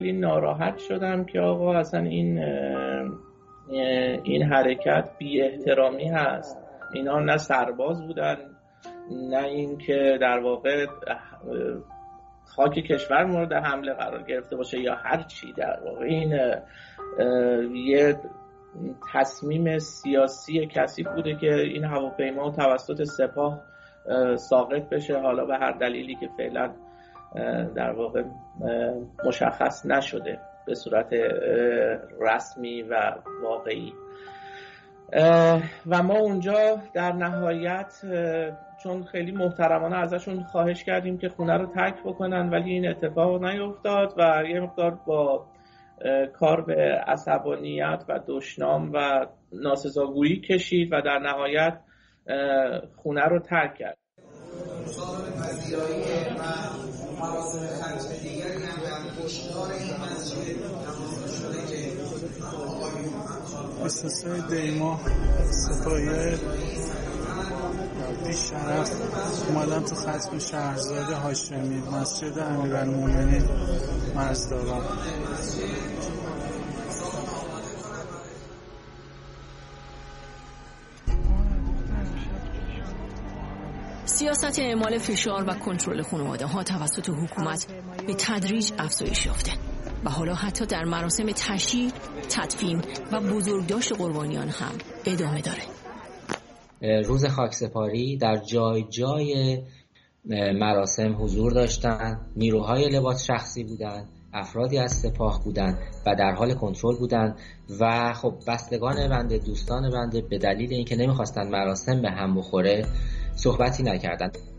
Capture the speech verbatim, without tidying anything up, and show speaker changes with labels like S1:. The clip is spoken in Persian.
S1: ناراحت شدم که آقا اصلا این این حرکت بی احترامی هست. اینا نه سرباز بودن، نه این که در واقع خاک کشور مورد حمله قرار گرفته باشه یا هر چی. در واقع این یه تصمیم سیاسی کثیف بوده که این هواپیما توسط سپاه ساقط بشه، حالا به هر دلیلی که فعلا در واقع مشخص نشده به صورت رسمی و واقعی. و ما اونجا در نهایت چون خیلی محترمانه ازشون خواهش کردیم که خونه رو ترک بکنن، ولی این اتفاق نیفتاد و یه مقدار با کار به عصبانیت و دشنام و ناسزاگویی کشید و در نهایت خونه رو ترک کرد.
S2: استثنای دیما سپاهی بی شرف اومدن تو ختم شهرزاد هاشمی مسجد امیرالمومنین مرزداران.
S3: سیاست اعمال فشار و کنترل خانواده ها توسط حکومت به تدریج افزایش یافته و حالا حتی در مراسم تشییع، تدفین و بزرگداشت قربانیان هم ادامه داره.
S4: روز خاکسپاری در جای جای مراسم حضور داشتن، نیروهای لباس شخصی بودن، افرادی از سپاه بودن و در حال کنترل بودن و خب بستگان بنده، دوستان بنده به دلیل اینکه نمیخواستن مراسم به هم بخوره صحبتی نکردن.